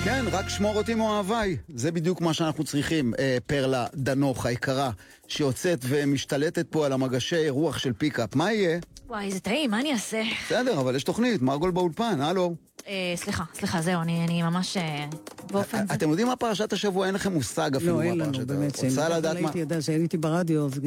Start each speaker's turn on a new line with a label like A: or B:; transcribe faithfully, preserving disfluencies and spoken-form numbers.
A: כן, רק שמור אותי מאוהביי. זה בדיוק מה שאנחנו צריכים. אה, פרלה דנוך היקרה, שיוצאת ומשתלטת פה על המגשי רוח של פיקאפ. מה יהיה?
B: וואי, זה טעים, מה אני אעשה?
A: בסדר, אבל יש תוכנית, מרגול באולפן, הלו.
B: אה, סליחה, סליחה, זהו, אני, אני ממש אה, באופן...
A: אתם יודעים מה פרשת השבוע? אין לכם מושג אפילו
C: לא,
A: מה
C: אין לנו,
A: פרשת.
C: באמת.
A: רוצה לדעת מה?
C: הייתי ברדיו,